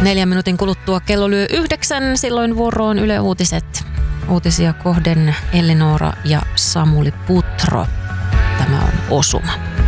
4 minuutin kuluttua kello lyö 9, silloin vuoroon Yle Uutiset. Uutisia kohden Elinora ja Samuli Putro. Tämä on Osuma.